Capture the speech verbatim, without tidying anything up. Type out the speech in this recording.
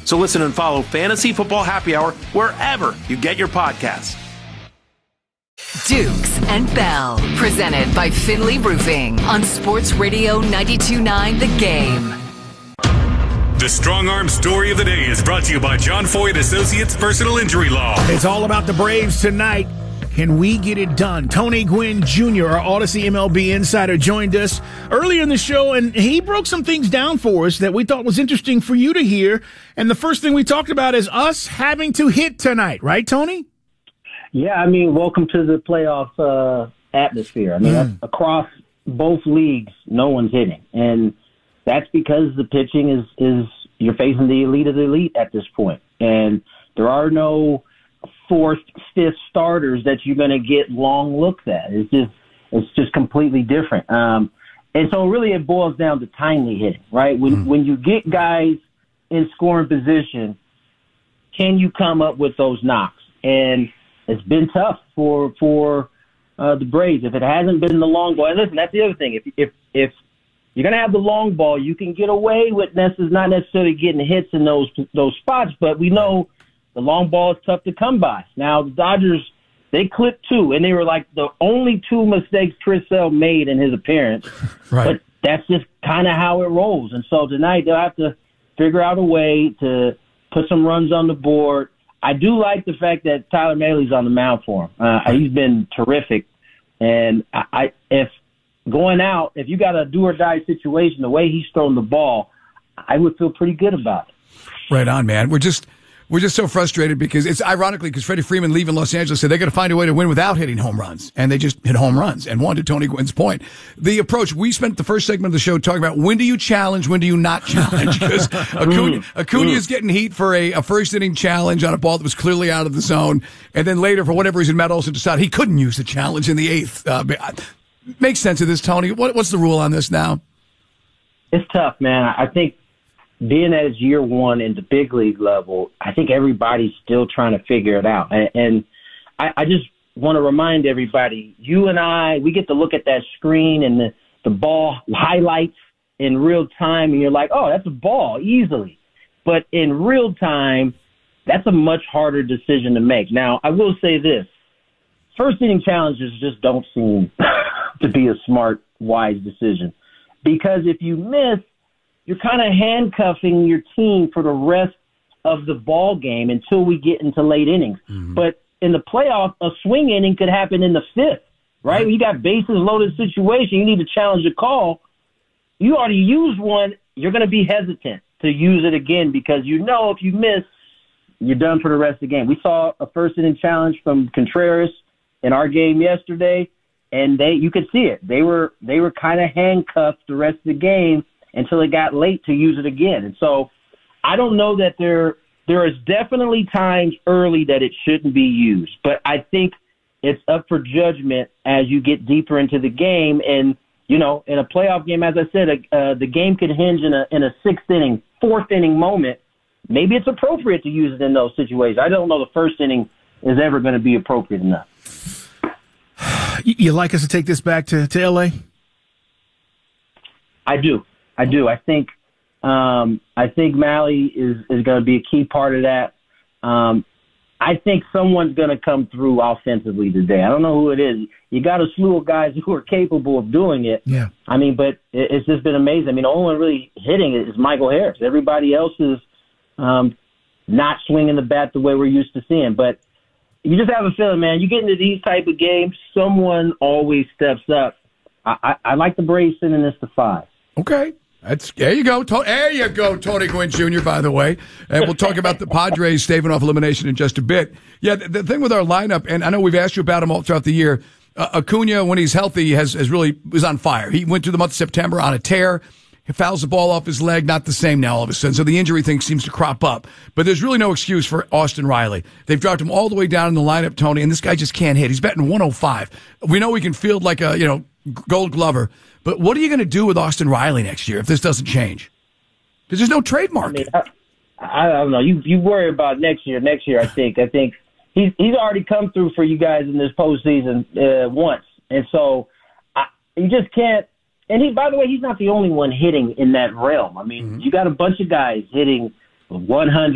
So listen and follow Fantasy Football Happy Hour wherever you get your podcasts. Dukes and Bell, presented by Finley Roofing on Sports Radio ninety-two point nine The Game. The Strong Arm Story of the Day is brought to you by John Foy and Associates Personal Injury Law. It's all about the Braves tonight. Can we get it done? Tony Gwynn Junior, our Odyssey M L B insider, joined us earlier in the show, and he broke some things down for us that we thought was interesting for you to hear. And the first thing we talked about is us having to hit tonight, right, Tony? Yeah, I mean, welcome to the playoff uh, atmosphere. I mean, mm. across both leagues, no one's hitting. And that's because the pitching is, is you're facing the elite of the elite at this point. And there are no fourth, fifth starters that you're going to get long looks at. It's just it's just completely different. Um, and so really it boils down to timely hitting, right? When, mm. when you get guys in scoring position, can you come up with those knocks? And it's been tough for for uh, the Braves. If it hasn't been the long ball, and listen, that's the other thing. If if if you're gonna have the long ball, you can get away with necess- not necessarily getting hits in those those spots, but we know the long ball is tough to come by. Now the Dodgers, they clipped two, and they were like the only two mistakes Chris Sale made in his appearance. Right. But that's just kind of how it rolls. And so tonight they'll have to figure out a way to put some runs on the board. I do like the fact that Tyler Mahley's on the mound for him. Uh, he's been terrific. And I, I, if going out, if you got a do-or-die situation, the way he's thrown the ball, I would feel pretty good about it. Right on, man. We're just we're just so frustrated because it's ironically because Freddie Freeman leaving Los Angeles said they're going to find a way to win without hitting home runs. And they just hit home runs. And one, to Tony Gwynn's point, the approach, we spent the first segment of the show talking about when do you challenge, when do you not challenge? Because Acuna, Acuna is getting heat for a, a first inning challenge on a ball that was clearly out of the zone. And then later, for whatever reason, Matt Olson decided he couldn't use the challenge in the eighth. Uh, makes sense of this, Tony. What, what's the rule on this now? It's tough, man. I think being at his year one in the big league level, I think everybody's still trying to figure it out. And, and I, I just want to remind everybody, you and I, we get to look at that screen and the, the ball highlights in real time, and you're like, oh, that's a ball, easily. But in real time, that's a much harder decision to make. Now, I will say this. First inning challenges just don't seem to be a smart, wise decision. Because if you miss, you're kind of handcuffing your team for the rest of the ball game until we get into late innings. Mm-hmm. But in the playoff, a swing inning could happen in the fifth, right? You got bases loaded situation. You need to challenge the call. You already used one. You're going to be hesitant to use it again because you know if you miss, you're done for the rest of the game. We saw a first inning challenge from Contreras in our game yesterday, and they you could see it. They were they were kind of handcuffed the rest of the game until it got late to use it again. And so I don't know that there there is definitely times early that it shouldn't be used. But I think it's up for judgment as you get deeper into the game. And, you know, in a playoff game, as I said, uh, the game could hinge in a in a sixth inning, fourth inning moment. Maybe it's appropriate to use it in those situations. I don't know the first inning is ever going to be appropriate enough. You like us to take this back to, to L A? I do. I do. I think um, I think Mahley is, is going to be a key part of that. Um, I think someone's going to come through offensively today. I don't know who it is. You got a slew of guys who are capable of doing it. Yeah. I mean, but it, it's just been amazing. I mean, the only one really hitting it is Michael Harris. Everybody else is um, not swinging the bat the way we're used to seeing. But you just have a feeling, man, you get into these type of games, someone always steps up. I, I, I like the Braves sending this to five. Okay. That's there you go. To, there you go, Tony Gwynn Junior, by the way. And we'll talk about the Padres staving off elimination in just a bit. Yeah, the, the thing with our lineup, and I know we've asked you about him all throughout the year, uh, Acuna, when he's healthy, has, has really was on fire. He went through the month of September on a tear. He fouls the ball off his leg, not the same now all of a sudden. So the injury thing seems to crop up. But there's really no excuse for Austin Riley. They've dropped him all the way down in the lineup, Tony, and this guy just can't hit. He's batting one oh five. We know he can field like a, you know, Gold Glover. But what are you going to do with Austin Riley next year if this doesn't change? Because there's no trademark. I mean, I, I don't know. You you worry about next year. Next year, I think. I think he's he's already come through for you guys in this postseason uh, once, and so I, you just can't. And he, by the way, he's not the only one hitting in that realm. I mean, mm-hmm. you got a bunch of guys hitting one hundred,